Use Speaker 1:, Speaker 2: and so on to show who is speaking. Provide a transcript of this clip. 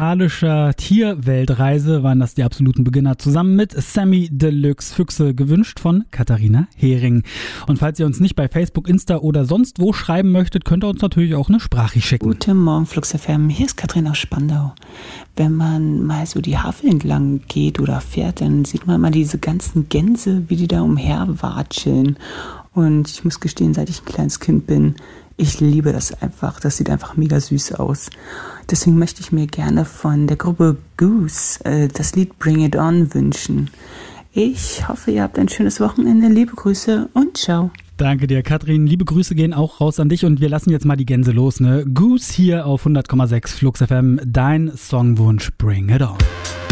Speaker 1: musikalischer Tierweltreise waren das die absoluten Beginner zusammen mit Sammy Deluxe, Füchse gewünscht von Katharina Hering. Und falls ihr uns nicht bei Facebook, Insta oder sonst wo schreiben möchtet, könnt ihr uns natürlich auch eine Sprachricht schicken.
Speaker 2: Guten Morgen, Flux FM. Hier ist Katrin aus Spandau. Wenn man mal so die Havel entlang geht oder fährt, dann sieht man mal diese ganzen Gänse, wie die da umherwatscheln. Und ich muss gestehen, seit ich ein kleines Kind bin, ich liebe das einfach. Das sieht einfach mega süß aus. Deswegen möchte ich mir gerne von der Gruppe Goose das Lied Bring It On wünschen. Ich hoffe, ihr habt ein schönes Wochenende. Liebe Grüße und ciao.
Speaker 1: Danke dir, Katrin. Liebe Grüße gehen auch raus an dich und wir lassen jetzt mal die Gänse los, ne? Goose hier auf 100,6 Flux FM. Dein Songwunsch Bring It On.